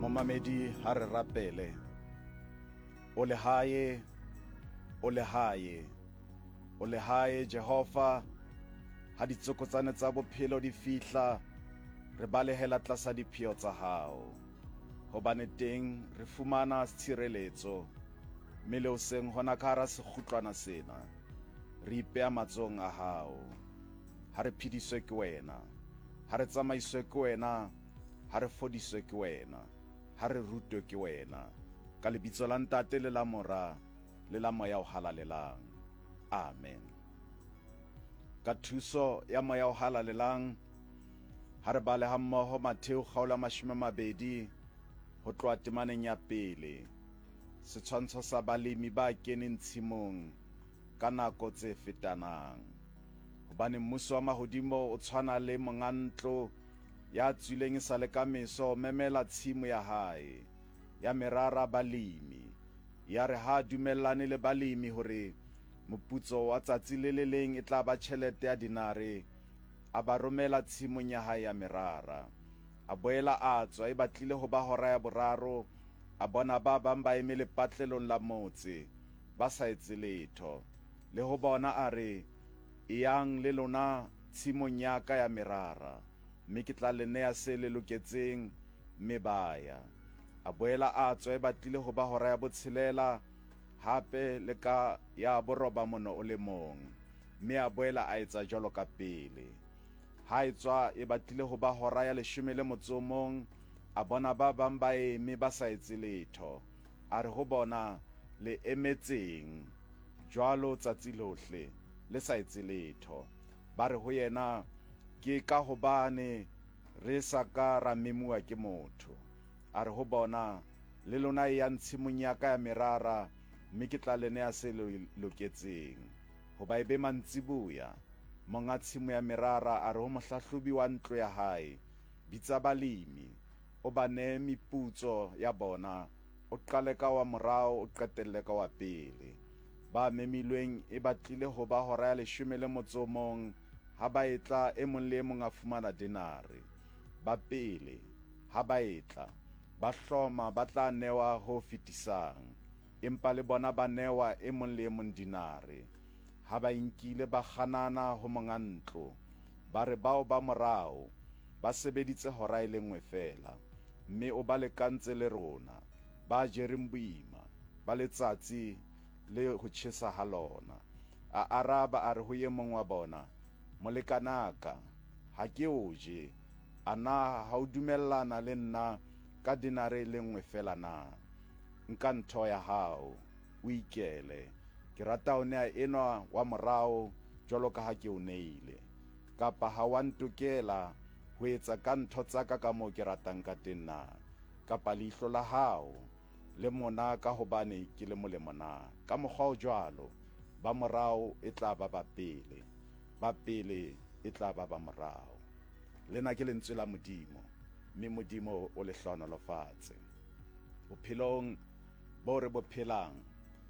Momamedi ha re rapele. O lehae, o lehae, o lehae Jehova, ha ditsokotsane tsa bophelo di fihla, re balehela tlasa dipheo tsa hao. Hobane teng re fumana tshireletso, mme le hoseng hona ka hara sekgutlwana sena, re ipeha matsohong a hao. Ha re phediswe ke wena, ha re tsamaiswe ke wena, ha re fodiswe ke wena, ha re rutwe ke wena, ka lebitso la Ntate le la Mora le la Moya o halalelang. Amen. Ka thuso ya Moya o halalelang, ha re baleha mmoho Matheo kgaolo 20 ho tloha temaneng ya pele, setshwantsho sa balemi ba keneng tshimong ka nako tse fetanang. Hobane mmuso wa mahodimo o tshwana le monga ntlo ya tswileng e sale ka meso memela tshimo ya hae ya merara balemi, ya re ha dumellane le balemi hore moputso wa tsatsi le le leng e tla ba tjhelete ya dinare, a ba romela tshimong ya hae ya merara. A boela a tswa e batlile ho ba hora ya boraro, a bona ba bang ba eme lepatlelong la motse ba sa etse letho, le ho bona a re, "Yang le lona tshimong ya ka ya merara, mme ke tla le neha se le loketseng," mme ba ya. A boela a tswa e batlile ho ba hora ya botshelela, hape le ka ya boroba mono o le mong, mme a boela a etsa jwalo ka pele. Ha e tswa e batlile ho ba hora ya 11, a bona ba bang ba eme ba sa etse letho. A re ho bona, "Le emetseng jwalo tsatsi lohle, le sa etse letho." Ba re ho yena, "Ke ka hobane re sa ka ra memuwa ke motho." A re ho bona, "Le lona ya tshimong ya ka ya merara, mme ke tla le neha se le loketseng." Hoba e be mantsiboya, monga tshimo ya merara a re ho mohlahlobi wa ntlo ya hae, "Bitsa balemi, o ba nehe meputso ya bona, o qale ka wa morao, o qetelle ka wa pele." Ba memilweng e batlile ho ba hora ya 11, ha ba etla e mong le e mong a fumana denare. Ba pele, ha ba etla, ba hloma ba tla newa ho fetisang, empa le bona ba newa e mong le e mong dinare. Ha ba inkile ba kganana ho monga ntlo, ba re bao ba morao, "Ba sebeditse hora e le nngwe fela, mme o ba lekantse le rona, ba jereng boima, ba letsatsi le ho tjhesa ha lona." A araba a re ho ye mong wa bona, "Molekanaka, ha ke o je, a na ha o dumellana le nna ka dinare le nngwe fela na? Nka ntho ya hao, o ikele, ke rata ho neha enwa wa morao jwalo ka ha ke o neile. Kapa ha wa ntokela ho etsa ka ntho tsa ka moo ke ratang ka teng na? Kapa leihlo la hao le mona ka hobane ke le molemo na?" Ka mokgwa o jwalo, ba morao e tla ba ba pele, ba pele e tla ba ba morao. Lena ke lentswe la Modimo, mme Modimo o le hlohonolofatse. Bophelong bo re bo phelang,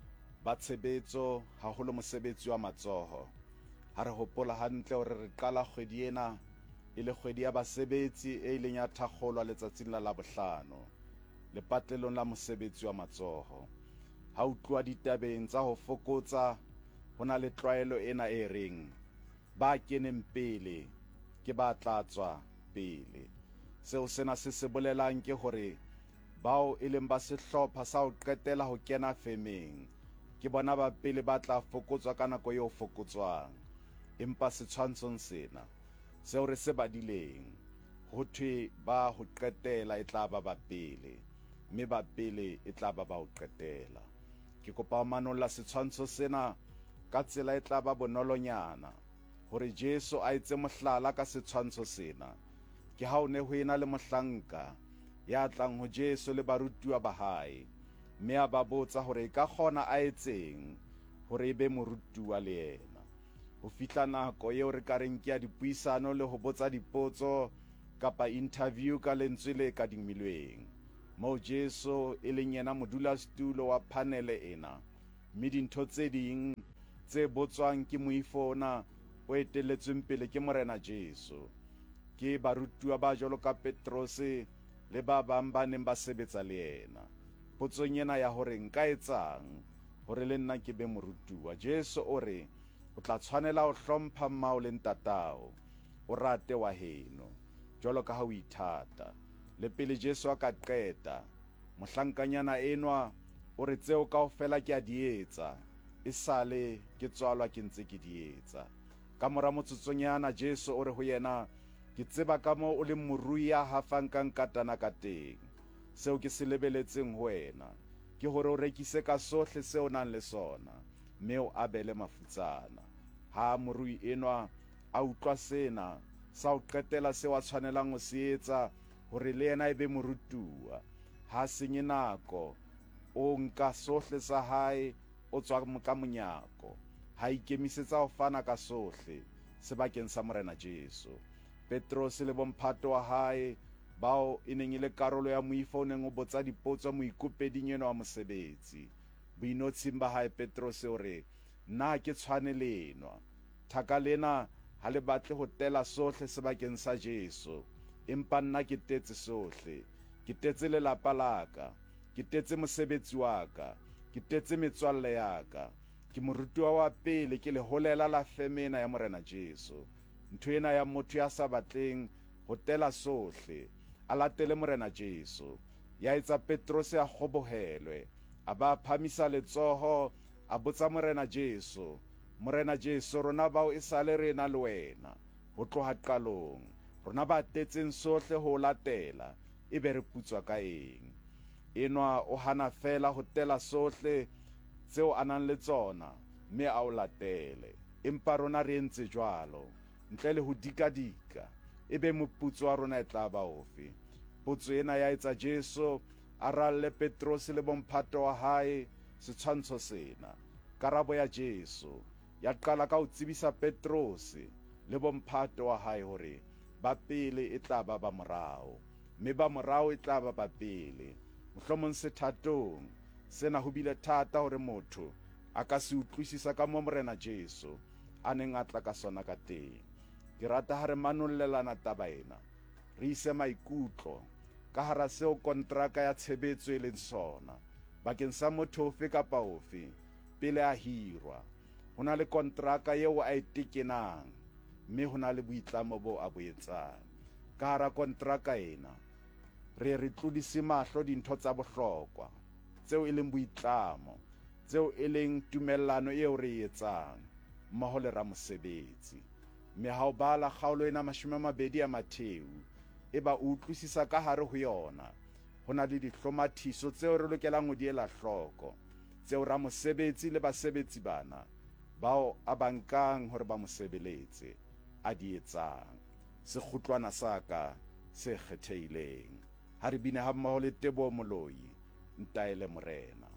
ba tshebetso haholo mosebetsi wa matsoho, ha re hopola hantle hore re qala kgwedi ena e le kgwedi ya basebetsi e ileng ya thakgolwa letsatsing la Labohlano, lepatlelong la mosebetsi wa matsoho. Ha o tluwa ditabeng tsa ho fokotsa, ho na le tlwaelo ena e reng, "Ba keneng pele ke ba tla tswa pele." Seo sena se bolelang ke hore bao e leng ba sehlopha sa ho qetela ho kena femeng, ke bona ba pele ba tla fokotswa ka nako eo fokotswang. Empa setshwantshong sena, seo re se badileng, ho thwe ba ho qetela e tla ba ba pele, mme ba pele e tla ba ba ho qetela. Ke kopa ho manolla setshwantsho sena ka tsela e tla ba bonolonyana, hore Jesu a etse mohlala ka setshwantsho sena. Ke ha o ne ho ena le mohlanka ya tlang ho Jesu le barutiwa ba hae, mme a ba botsa hore e ka kgona a etseng hore e be morutuwa le yena. Ho fihla nako eo re ka reng ke ya dipuisano le ho botsa dipotso kapa interview ka lentswe le kadimilweng, moo Jesu e leng yena modulasetulo wa panele ena, mme dintho tse ding tse botswang ke moifo ona o etelletsweng pele ke Morena Jesu, ke barutiwa ba jwalo ka Petrose, le ba bang ba neng ba sebetsa le yena. Potsong ena ya hore nka etsang hore le nna ke be morutuwa, Jesu o re, o tla tshwanela ho hlompha mmao le ntatao, o rate wa heno jwalo ka ha o ithata. Le pele Jesu a ka qeta, mohlankanyana enwa o re tseo kaofela ke a di etsa e sale ke tswalwa ke ntse ke di etsa. Ka mora motsotsonyana Jesu o re ho yena, ke tseba ka moo o le morui ya hafang ka nkatana ka teng. Seo ke se lebeletseng ho wena ke hore o rekise ka sohle seo o nang le sona, mme o abele mafutsana. Ha morui enwa a utlwa sena, sa o qetela seo a tshwanelang ho se etsa hore le yena e be morutuwa. Ha senye nako, o nka sohle sa hae, o tswa ka monyako. Ha ikemisetsa ho fana ka sohle sebakeng sa Morena Jesu. Petrose le bomphato wa hae, bao e neng e le karolo ya moifo o neng o botsa dipotso moikopeding enwa wa mosebetsi. Boinotshing ba hae Petrose o re, nna ke tshwane lenwa. Thaka lena ha le batle ho tela sohle sebakeng sa Jesu, empa nna ke tetse sohle. Ke tetse lelapa la ka, ke tetse mosebetsi wa ka, ke tetse metswalle ya ka. Ke morutuwa wa pele, ke le holela la femena ya Morena Jesu. Ntho ena ya motho ya sa batleng ho tela sohle, a latele Morena Jesu, ya etsa Petrose a kgobohelwe, a ba phamisa letsoho, a botsa Morena Jesu, Morena Jesu, rona bao e sale re na le wena ho tloha qalong, rona ba tetseng sohle ho latela, e be re putswa ka eng? Enwa o hana fela ho tela sohle tseo a nang le tsona, mme a o latele. Empa rona re entse jwalo, ntle le ho dikadika, e be moputso wa rona e tla ba ofe? Potso ena ya etsa Jesu a ralle Petrose le bomphato wa hae setshwantsho sena. Karabo ya Jesu ya qala ka ho tsebisa Petrose le bomphato wa hae hore ba pele e tla ba ba morao, mme ba morao e tla ba ba pele. Mohlomong sethatong sena ho bile thata hore motho a ka se utlwisisa ka moo Morena Jesu a neng a tla ka sona ka teng. Ke rata ha re manollelana taba ena, re ise maikutlo ka hara seo kontraka ya tshebetso e leng sona bakeng sa motho ofe kapa ofe pele a hirwa. Ho na le kontraka eo a e tekenang, mme ho na le boitlamo bo a bo etsang. Ka hara kontraka ena re tlodise mahlo dintho tsa bohlokwa tseo e leng boitlamo, tseo e leng tumellano eo re e etsang mmoho le ramosebetsi. Mme ha o bala kgaolo ena 20 ya Matheu, e ba utlwisisa ka hare ho yona ho na le dihlomathiso tseo re lokelang ho di ela hloko, tseo ramosebetsi le basebetsi bana bao a bankang hore ba mosebeletse a di etsang. Sekgutlwana sa ka se kgethehileng. Ha re bine ha mmoho le Teboho Moloi, ntaele Morena.